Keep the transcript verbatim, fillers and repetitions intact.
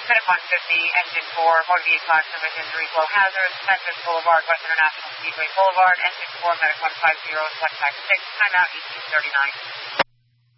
Medic one fifty, engine four, motor vehicle accident, injury, flow hazards, Memphis Boulevard, West International Speedway Boulevard, engine four, Medic one fifty, select back six, timeout eighteen thirty-nine.